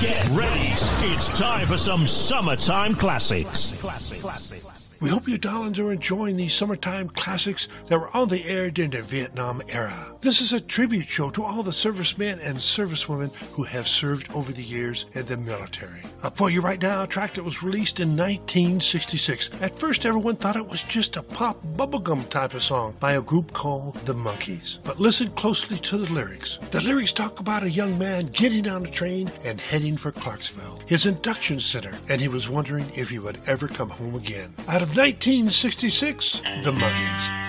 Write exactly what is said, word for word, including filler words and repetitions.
Get ready. It's time for some summertime classics. We hope you darlings are enjoying these summertime classics that were on the air during the Vietnam era. This is a tribute show to all the servicemen and servicewomen who have served over the years in the military. Up for you right now, a track that was released in nineteen sixty-six. At first, everyone thought it was just a pop bubblegum type of song by a group called The Monkees. But listen closely to the lyrics. The lyrics talk about a young man getting on a train and heading for Clarksville, his induction center, and he was wondering if he would ever come home again. Out of nineteen sixty-six, The Monkees.